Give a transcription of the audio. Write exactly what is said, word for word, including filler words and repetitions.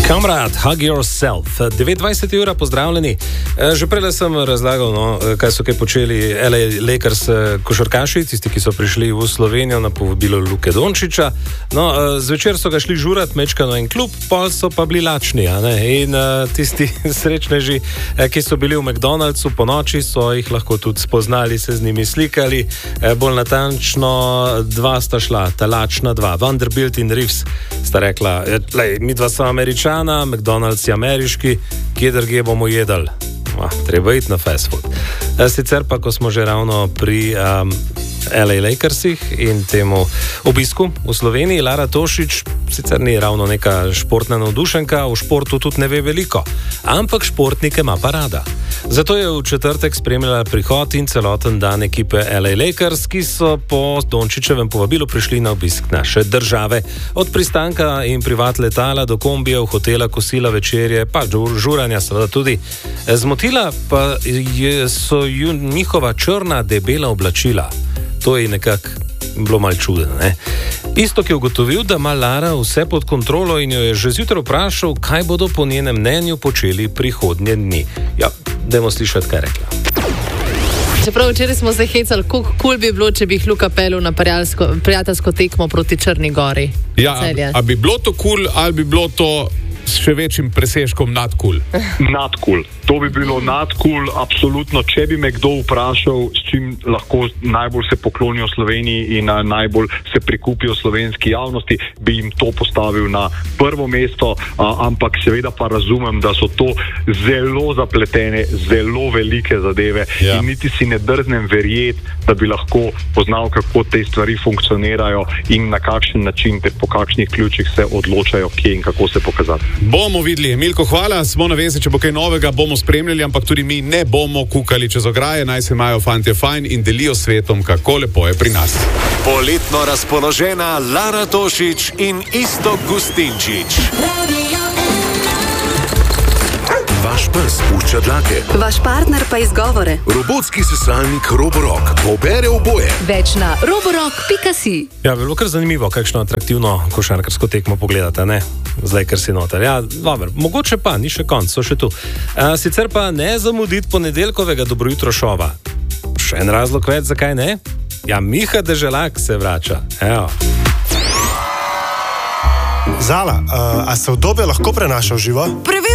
Kamrad, hug yourself. devetindvajseta ura, pozdravljeni. Že prej sem razlagal, no, kaj so kaj počeli L A Lakers košarkaši, tisti, ki so prišli v Slovenijo na povabilo Luke Dončića. No, zvečer so ga šli žurat, mečkano en klub, pol so pa bili lačni, a ne? In tisti srečneži, ki so bili v McDonald'su po noči, so jih lahko tudi spoznali, se z njimi slikali. Bolj natančno, dva sta šla, ta lačna dva, Vanderbilt in Reeves, sta rekla, lej, mi dva so Američani, McDonald's je ameriški, kje drugje bomo jedli? Ah, treba iti na fast food. Sicer pa, ko smo že ravno pri um, L A Lakersih in temu obisku v Sloveniji, Lara Tošič sicer ni ravno neka športna navdušenka, v športu tudi ne ve veliko, ampak športnike ima pa rada. Zato je v četrtek spremljala prihod in celoten dan ekipe L A Lakers, ki so po Dončićevem povabilu prišli na obisk naše države. Od pristanka in privat letala do kombijev, hotela, kosila, večerje, pa žuranja seveda tudi. Zmotila pa je, so ju njihova črna, debela oblačila. To je nekako bilo mal čudno, ne? Istok je ugotovil, da ima Lara vse pod kontrolo in jo je že zjutraj vprašal, kaj bodo po njenem mnenju počeli prihodnje dni. Ja, dajmo slišati, kaj je rekla. Čeprav včeraj smo se hecali, kako kul bi bilo, če bi jih Luka pelil na prijateljsko tekmo proti Črni gori. Ja, a bi bilo to kul ali bi bilo to s še večjim presežkom nadkul? Nadkul. To bi bilo nadkul, absolutno. Če bi me kdo vprašal, s čim lahko najbolj se poklonijo Sloveniji in najbolj se prikupijo slovenski javnosti, bi jim to postavil na prvo mesto, a, ampak seveda pa razumem, da so to zelo zapletene, zelo velike zadeve, ja. In niti si ne drznem verjeti, da bi lahko poznal, kako te stvari funkcionirajo in na kakšen način ter po kakšnih ključih se odločajo, kje in kako se pokazati. Bomo videli. Milko, hvala, smo na vezi, če bo kaj novega, bomo spremljali, ampak tudi mi ne bomo kukali čez ograje, naj se imajo fantje fajn in delijo svetom, kako lepo je pri nas. Poletno razpoložena Lara Tošič in Istok Gustinčič. Vaš pes pušča dlake. Vaš partner pa izgovore. Robotski sesalnik Roborock pobere oboje. Več na roborock pika si. Ja, bilo kar zanimivo, kakšno atraktivno košarkarsko tekmo pogledate, ne? Zdaj, ker si noter. Ja, dobro, mogoče pa, ni še konc, so še tu. A, sicer pa ne zamuditi ponedeljkovega Dobro jutro šova. Še en razlog več, zakaj ne? Ja, Miha Deželak se vrača. Evo. Zala, a, a se udobje lahko prenaša v živo? Preverjamo!